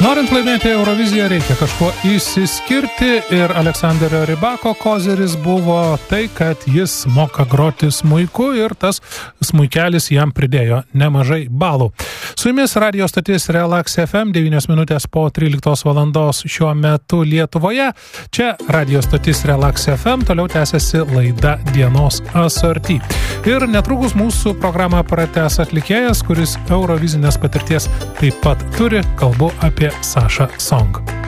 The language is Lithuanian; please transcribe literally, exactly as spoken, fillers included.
Norint laimėti Euroviziją reikia kažkuo išsiskirti ir Aleksanderio Rybako koziris buvo tai, kad jis moka groti smuiku ir tas smuikelis jam pridėjo nemažai balų. Su jumis radio stotis Relax F M, devynios minutės po tryliktos valandos šiuo metu Lietuvoje. Čia radio stotis Relax F M, toliau tęsiasi laida Dienos asorti. Ir netrukus mūsų programą pratęs atlikėjas, kuris eurovizinės patirties taip pat turi, kalbu apie Sasha Song.